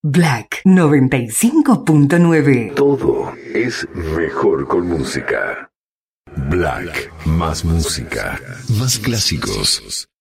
Black 95.9. Todo es mejor con música. Black, más música, más clásicos.